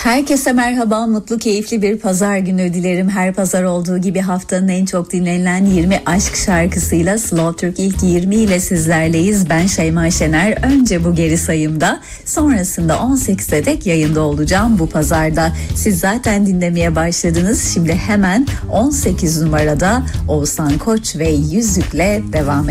Herkese merhaba, mutlu keyifli bir pazar günü dilerim. Her pazar olduğu gibi haftanın en çok dinlenilen 20 aşk şarkısıyla Slow Türk ilk 20 ile sizlerleyiz. Ben Şeyma Şener. Önce bu geri sayımda, sonrasında 18'e dek yayında olacağım bu pazarda. Siz zaten dinlemeye başladınız. Şimdi hemen 18 numarada Oğuzhan Koç ve Yüzük'le devam